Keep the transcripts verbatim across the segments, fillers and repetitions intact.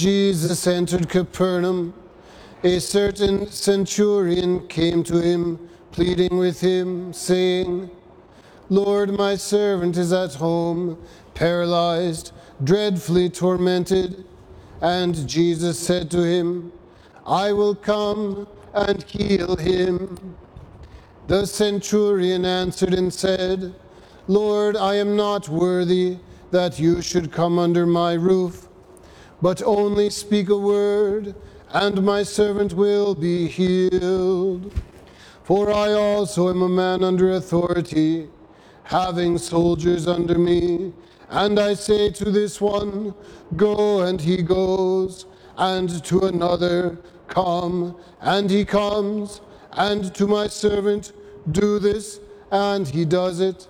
Jesus entered Capernaum. A certain centurion came to him, pleading with him, saying, Lord, my servant is at home, paralyzed, dreadfully tormented. And Jesus said to him, I will come and heal him. The centurion answered and said, Lord, I am not worthy that you should come under my roof, but only speak a word, and my servant will be healed. For I also am a man under authority, having soldiers under me. And I say to this one, Go, and he goes, and to another, Come, and he comes, and to my servant, Do this, and he does it.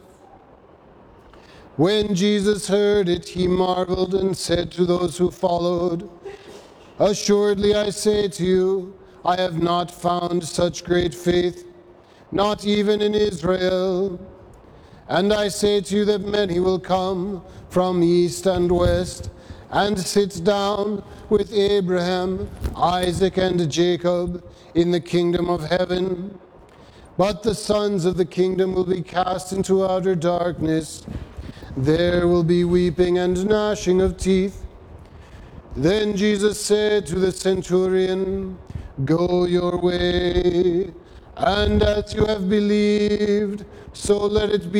When Jesus heard it, he marveled and said to those who followed, Assuredly I say to you, I have not found such great faith, not even in Israel. And I say to you that many will come from east and west, and sit down with Abraham, Isaac, and Jacob in the kingdom of heaven. But the sons of the kingdom will be cast into outer darkness. There will be weeping and gnashing of teeth. Then Jesus said to the centurion, Go your way, and as you have believed, so let it be